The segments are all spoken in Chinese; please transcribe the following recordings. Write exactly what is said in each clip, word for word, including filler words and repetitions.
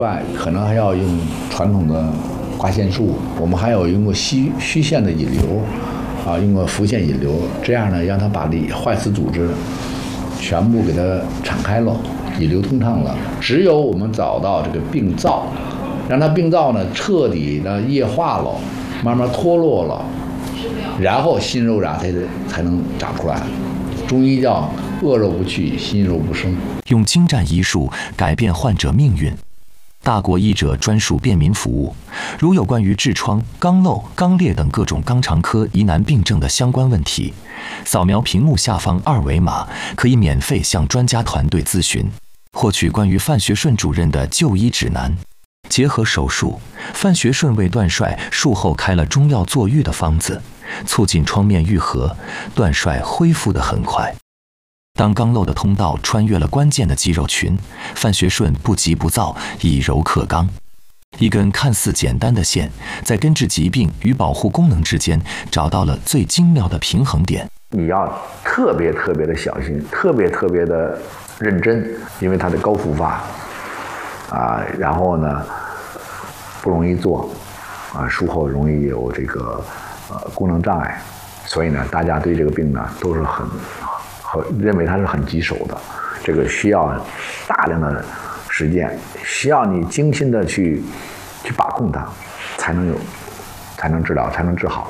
外，可能还要用传统的刮线术，我们还有用过虚虚线的引流，啊，用过浮线引流，这样呢，让它把里坏死组织全部给它敞开了，引流通畅了。只有我们找到这个病灶，让它病灶呢彻底的液化了，慢慢脱落了，然后新肉芽才才能长出来。中医叫恶肉不去，新肉不生。 用精湛医术改变患者命运。大国医者专属便民服务，如有关于痔疮、肛瘘、肛裂等各种肛肠科疑难病症的相关问题，扫描屏幕下方二维码，可以免费向专家团队咨询，获取关于范学顺主任的就医指南。结合手术，范学顺为段帅术后开了中药坐浴的方子，促进创面愈合，段帅恢复得很快。当肛瘘的通道穿越了关键的肌肉群，范学顺不急不躁，以柔克刚。一根看似简单的线，在根治疾病与保护功能之间找到了最精妙的平衡点。 你要特别特别的小心，特别特别的认真，因为它的高复发啊，然后呢不容易做啊，术后容易有这个呃功能障碍，所以呢，大家对这个病呢都是很。认为它是很棘手的，这个需要大量的实践，需要你精心的去去把控它，才能有，才能治疗，才能治好。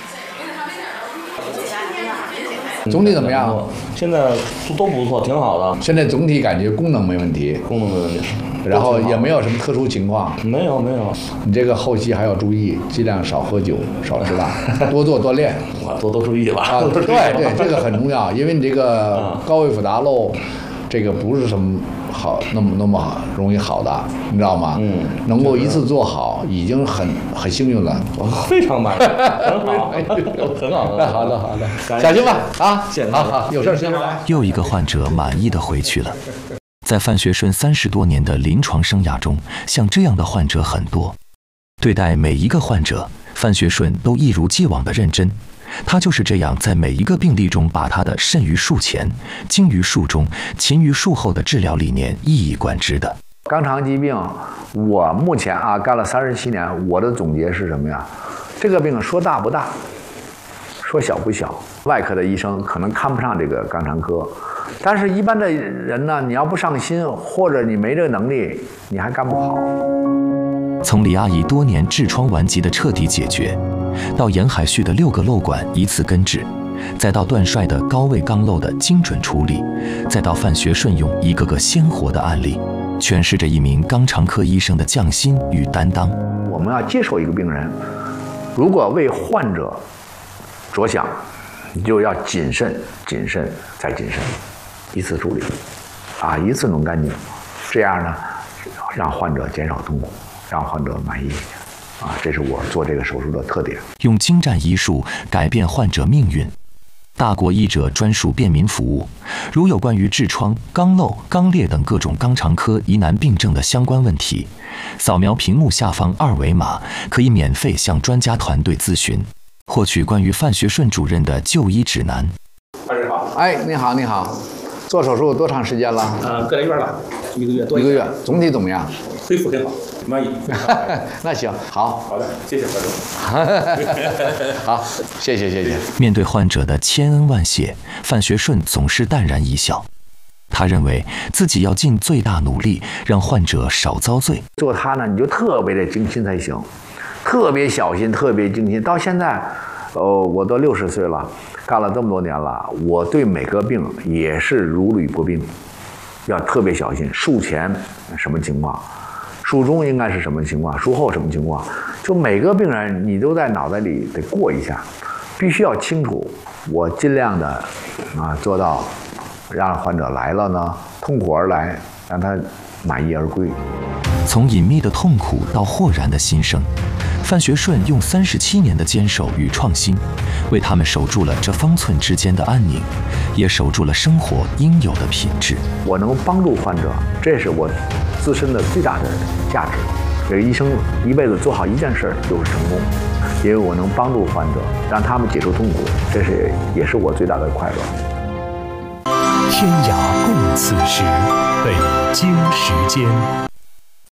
总体怎么样？ 现在都不错，挺好的。 现在总体感觉功能没问题， 功能没问题， 然后也没有什么特殊情况。 没有没有。 你这个后期还要注意，尽量少喝酒，少吃辣，多做锻炼。 啊，多多注意吧。 啊，对对，这个很重要，因为你这个高位复杂瘘，这个不是什么好那么那么容易好的，你知道吗？嗯，能够一次做好，已经很很幸运了。 非常满意，很好，很好。 那好的好的，小心吧啊！ 谢谢， 好好，有事先来。 又一个患者满意的回去了。在范学顺三十多年的临床生涯中，像这样的患者很多。对待每一个患者，范学顺都一如既往的认真。他就是这样在每一个病例中把他的慎于术前、精于术中、勤于术后的治疗理念一以贯之的。 肛肠疾病，我目前啊干了三十七年，我的总结是什么呀？这个病说大不大，说小不小。外科的医生可能看不上这个肛肠科，但是一般的人呢，你要不上心，或者你没这个能力，你还干不好。 从李阿姨多年痔疮顽疾的彻底解决，到严海旭的六个瘘管一次根治，再到段帅的高位肛瘘的精准处理，再到范学顺用一个个鲜活的案例，诠释着一名肛肠科医生的匠心与担当。 我们要接受一个病人，如果为患者着想，你就要谨慎、谨慎再谨慎，一次处理，啊，一次弄干净，这样呢，让患者减少痛苦，让患者满意。啊，这是我做这个手术的特点。 用精湛医术改变患者命运，大国医者专属便民服务，如有关于痔疮、肛瘘、肛裂等各种肛肠科疑难病症的相关问题，扫描屏幕下方二维码，可以免费向专家团队咨询，获取关于范学顺主任的就医指南。 大师好。 哎，你好，你好。做手术多长时间了？ 呃，个来月了，一个月多。 一个月，总体怎么样？ 恢复挺好，满意。 那行，好。 好的，谢谢何总。 好，谢谢谢谢。 面对患者的千恩万谢，范学顺总是淡然一笑。他认为自己要尽最大努力，让患者少遭罪。 做他呢，你就特别的精心才行，特别小心，特别精心。到现在，哦，我都六十岁了，干了这么多年了，我对每个病也是如履薄冰，要特别小心。术前什么情况？术中应该是什么情况？术后什么情况？就每个病人你都在脑袋里得过一下，必须要清楚。我尽量的啊做到，让患者来了呢痛苦而来，让他满意而归。 从隐秘的痛苦到豁然的新生，范学顺用三十七年的坚守与创新，为他们守住了这方寸之间的安宁，也守住了生活应有的品质。 我能帮助患者，这是我自身的最大的价值。这个医生一辈子做好一件事就是成功，因为我能帮助患者，让他们解除痛苦，这是也是我最大的快乐。 天涯共此时，北京时间。